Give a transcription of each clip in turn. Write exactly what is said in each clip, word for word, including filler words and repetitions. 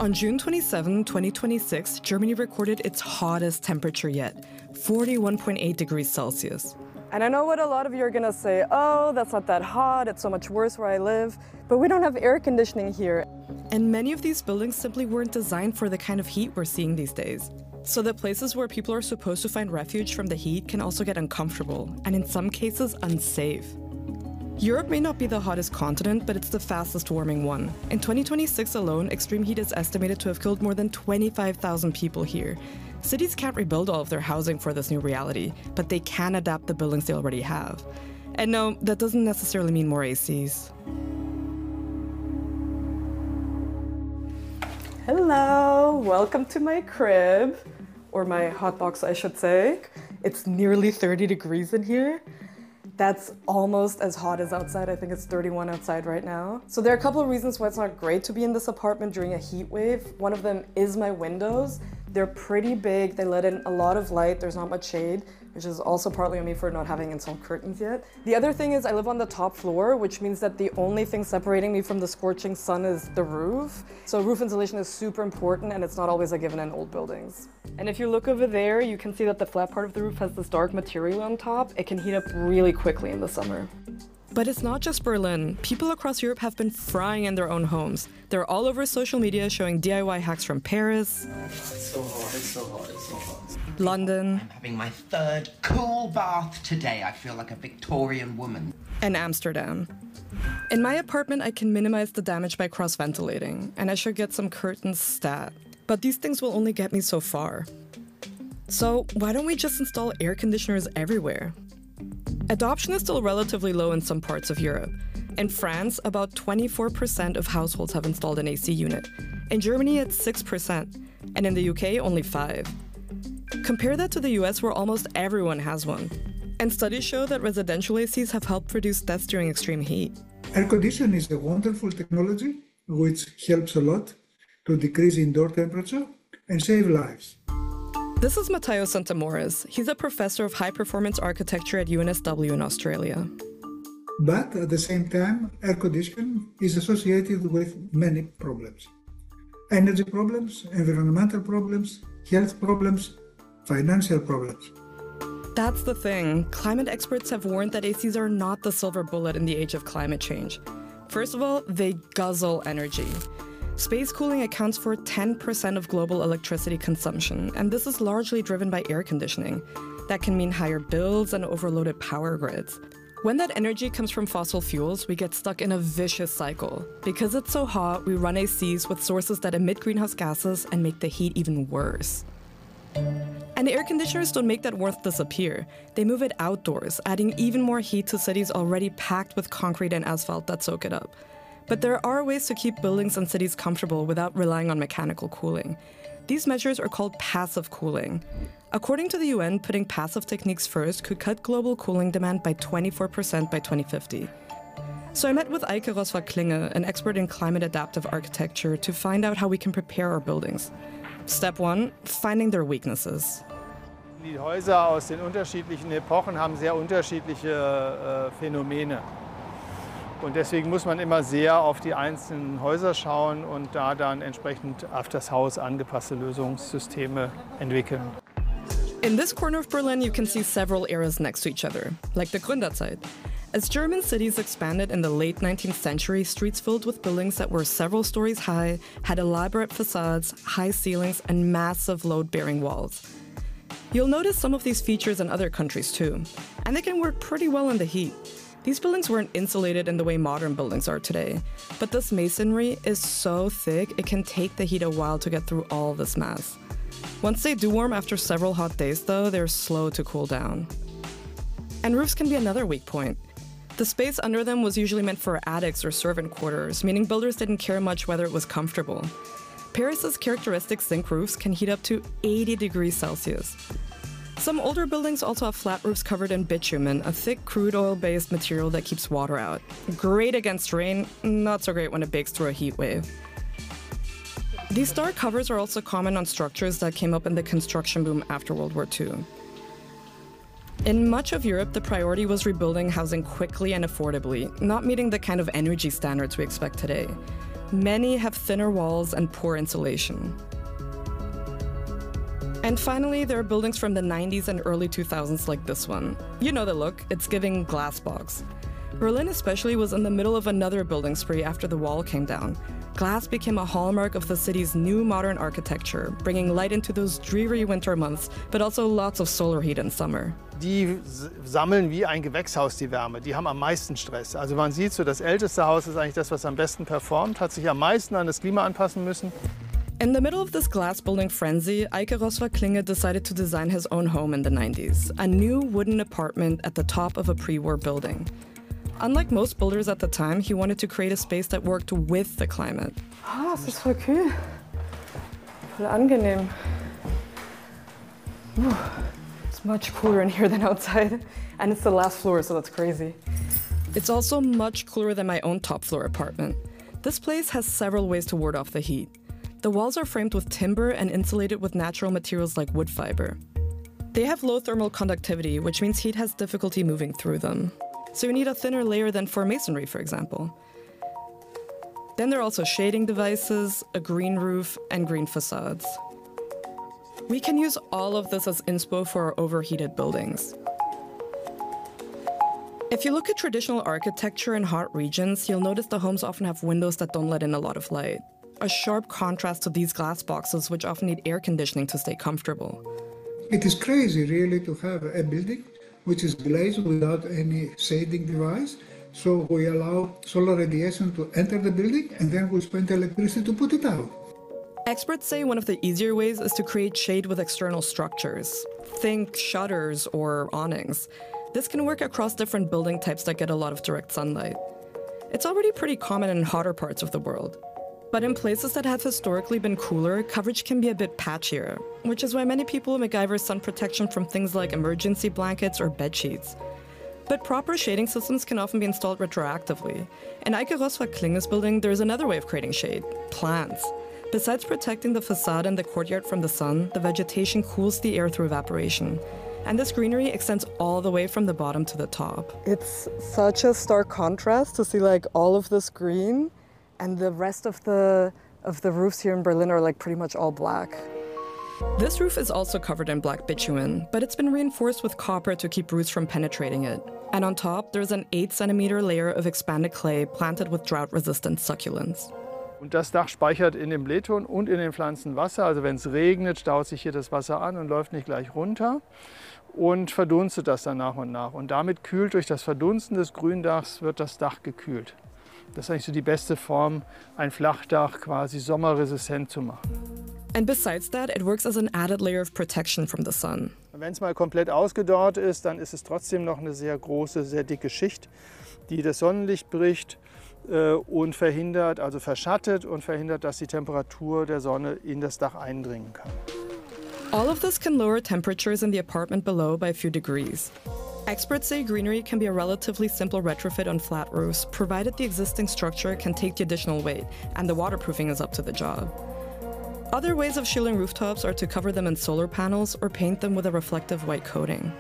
On June twenty-seventh, twenty twenty-six, Germany recorded its hottest temperature yet, forty-one point eight degrees Celsius. And I know what a lot of you are gonna say, oh, that's not that hot, it's so much worse where I live, but we don't have air conditioning here. And many of these buildings simply weren't designed for the kind of heat we're seeing these days. So the places where people are supposed to find refuge from the heat can also get uncomfortable, and in some cases, unsafe. Europe may not be the hottest continent, but it's the fastest warming one. In twenty twenty-six alone, extreme heat is estimated to have killed more than twenty-five thousand people here. Cities can't rebuild all of their housing for this new reality, but they can adapt the buildings they already have. And no, that doesn't necessarily mean more A Cs. Hello, welcome to my crib, or my hotbox, I should say. It's nearly thirty degrees in here. That's almost as hot as outside. I think it's thirty-one outside right now. So there are a couple of reasons why it's not great to be in this apartment during a heat wave. One of them is my windows. They're pretty big, they let in a lot of light, there's not much shade, which is also partly on me for not having installed curtains yet. The other thing is I live on the top floor, which means that the only thing separating me from the scorching sun is the roof. So roof insulation is super important, and it's not always a given in old buildings. And if you look over there, you can see that the flat part of the roof has this dark material on top. It can heat up really quickly in the summer. But it's not just Berlin. People across Europe have been frying in their own homes. They're all over social media showing D I Y hacks from Paris, It's so hot, it's so hot, it's so hot. London, I'm having my third cool bath today. I feel like a Victorian woman. and Amsterdam. In my apartment, I can minimize the damage by cross-ventilating, and I should get some curtains stat. But these things will only get me so far. So why don't we just install air conditioners everywhere? Adoption is still relatively low in some parts of Europe. In France, about twenty-four percent of households have installed an A C unit. In Germany, it's six percent. And in the U K, only five. Compare that to the U S, where almost everyone has one. And studies show that residential A Cs have helped reduce deaths during extreme heat. Air conditioning is a wonderful technology which helps a lot to decrease indoor temperature and save lives. This is Matteo Santamores. He's a professor of high-performance architecture at U N S W in Australia. But at the same time, air conditioning is associated with many problems. Energy problems, environmental problems, health problems, financial problems. That's the thing. Climate experts have warned that A Cs are not the silver bullet in the age of climate change. First of all, they guzzle energy. Space cooling accounts for ten percent of global electricity consumption, and this is largely driven by air conditioning. That can mean higher bills and overloaded power grids. When that energy comes from fossil fuels, we get stuck in a vicious cycle. Because it's so hot, we run A Cs with sources that emit greenhouse gases and make the heat even worse. And air conditioners don't make that warmth disappear. They move it outdoors, adding even more heat to cities already packed with concrete and asphalt that soak it up. But there are ways to keep buildings and cities comfortable without relying on mechanical cooling. These measures are called passive cooling. According to the U N, putting passive techniques first could cut global cooling demand by twenty-four percent by twenty fifty. So I met with Eike Roswag-Klinge, an expert in climate adaptive architecture, to find out how we can prepare our buildings. Step one, finding their weaknesses. Die Häuser aus den unterschiedlichen Epochen haben sehr unterschiedliche äh, Phänomene. Und deswegen muss man immer sehr auf die einzelnen Häuser schauen und da dann entsprechend auf das Haus angepasste Lösungssysteme entwickeln. In this corner of Berlin, you can see several eras next to each other, like the Gründerzeit. As German cities expanded in the late nineteenth century, streets filled with buildings that were several stories high, had elaborate facades, high ceilings, and massive load-bearing walls. You'll notice some of these features in other countries too, and they can work pretty well in the heat. These buildings weren't insulated in the way modern buildings are today, but this masonry is so thick it can take the heat a while to get through all this mass. Once they do warm after several hot days though, they're slow to cool down. And roofs can be another weak point. The space under them was usually meant for attics or servant quarters, meaning builders didn't care much whether it was comfortable. Paris's characteristic zinc roofs can heat up to eighty degrees Celsius. Some older buildings also have flat roofs covered in bitumen, a thick crude oil-based material that keeps water out. Great against rain, not so great when it bakes through a heat wave. These stark covers are also common on structures that came up in the construction boom after World War Two. In much of Europe, the priority was rebuilding housing quickly and affordably, not meeting the kind of energy standards we expect today. Many have thinner walls and poor insulation. And finally, there are buildings from the nineties and early two thousands like this one. You know the look, it's giving glass box. Berlin especially was in the middle of another building spree after the wall came down. Glass became a hallmark of the city's new modern architecture, bringing light into those dreary winter months, but also lots of solar heat in summer. Die sammeln wie ein Gewächshaus die Wärme, die haben am meisten Stress. Also man sieht so, das älteste Haus ist eigentlich das, was am besten performt, hat sich am meisten an das Klima anpassen müssen. In the middle of this glass building frenzy, Eike Roswa-Klinge decided to design his own home in the nineties, a new wooden apartment at the top of a pre-war building. Unlike most builders at the time, he wanted to create a space that worked with the climate. Ah, es ist voll kühl. Voll angenehm. Ooh, it's much cooler in here than outside. And it's the last floor, so that's crazy. It's also much cooler than my own top floor apartment. This place has several ways to ward off the heat. The walls are framed with timber and insulated with natural materials like wood fiber. They have low thermal conductivity, which means heat has difficulty moving through them. So you need a thinner layer than for masonry, for example. Then there are also shading devices, a green roof, and green facades. We can use all of this as inspo for our overheated buildings. If you look at traditional architecture in hot regions, you'll notice the homes often have windows that don't let in a lot of light. A sharp contrast to these glass boxes, which often need air conditioning to stay comfortable. It is crazy, really, to have a building which is glazed without any shading device. So we allow solar radiation to enter the building, and then we spend electricity to put it out. Experts say one of the easier ways is to create shade with external structures. Think shutters or awnings. This can work across different building types that get a lot of direct sunlight. It's already pretty common in hotter parts of the world. But in places that have historically been cooler, coverage can be a bit patchier, which is why many people MacGyver sun protection from things like emergency blankets or bed sheets. But proper shading systems can often be installed retroactively. In Eike Roswa-Klinge's building, there's another way of creating shade: plants. Besides protecting the facade and the courtyard from the sun, the vegetation cools the air through evaporation. And this greenery extends all the way from the bottom to the top. It's such a stark contrast to see like all of this green, and the rest of the of the roofs here in Berlin are like pretty much all black. This roof is also covered in black bitumen, but it's been reinforced with copper to keep roots from penetrating it. And on top, there's an eight centimeter layer of expanded clay planted with drought-resistant succulents. Und das Dach speichert in dem Blähton und in den Pflanzen Wasser. Also wenn es regnet, staut sich hier das Wasser an und läuft nicht gleich runter und verdunstet das dann nach und nach. Und damit kühlt durch das Verdunsten des Gründachs wird das Dach gekühlt. Das ist eigentlich so die beste Form, ein Flachdach quasi sommerresistent zu machen. And besides that, it works as an added layer of protection from the sun. Wenn es mal komplett ausgedörrt ist, dann ist es trotzdem noch eine sehr große, sehr dicke Schicht, die das Sonnenlicht bricht äh, und verhindert, also verschattet und verhindert, dass die Temperatur der Sonne in das Dach eindringen kann. All of this can lower temperatures in the apartment below by a few degrees. Experts say greenery can be a relatively simple retrofit on flat roofs, provided the existing structure can take the additional weight and the waterproofing is up to the job. Other ways of shielding rooftops are to cover them in solar panels or paint them with a reflective white coating.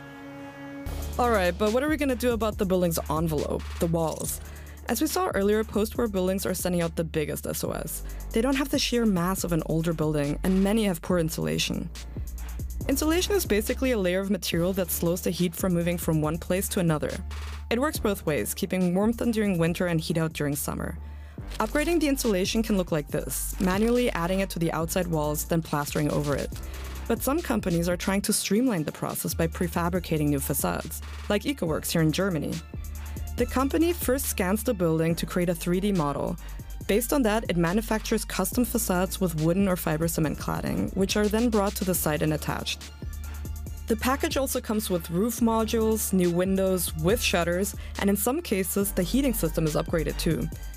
All right, but what are we going to do about the building's envelope, the walls? As we saw earlier, post-war buildings are sending out the biggest S O S. They don't have the sheer mass of an older building, and many have poor insulation. Insulation is basically a layer of material that slows the heat from moving from one place to another. It works both ways, keeping warmth in during winter and heat out during summer. Upgrading the insulation can look like this, manually adding it to the outside walls, then plastering over it. But some companies are trying to streamline the process by prefabricating new facades, like EcoWorks here in Germany. The company first scans the building to create a three D model. Based on that, it manufactures custom facades with wooden or fiber cement cladding, which are then brought to the site and attached. The package also comes with roof modules, new windows with shutters, and in some cases, the heating system is upgraded too.